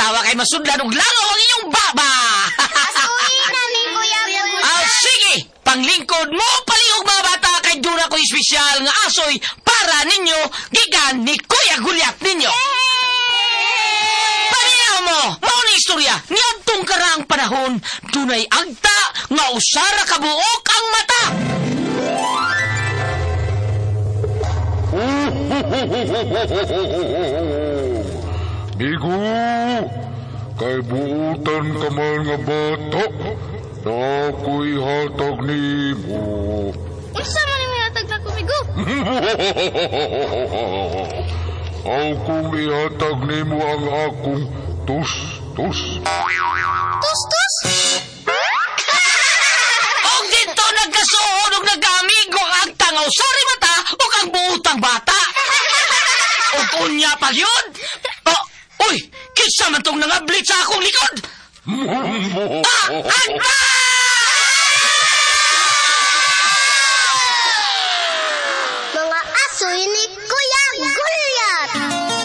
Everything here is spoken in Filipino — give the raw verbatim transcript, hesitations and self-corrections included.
Awa kay masudlan og langaw ang iyong baba. Asuhin namin, Kuya Gulya. Ah, sige, panglingkod mo palihog mga bata kay dura ko espesyal nga asoy para ninyo gigan ni Kuya Gulyat ninyo. Paniyaw mo, mao ni istorya, niadtong karaang panahon, dunay agta nga usara kabuok ang mata. Bigo, kay buutan ka man nga bata, na ako'y hatag ni mo. Unsa man yung hatag na kumigo? Akong ihatag ni mo ang akong tus-tus. Tus-tus? Og dito nagkasuhod og nagamigo ang agta nga usari mata o ang buutang bata. O kunya pa yun? Oh, uy, kinsa man tong nangablit sa akong likod? Ah, agta!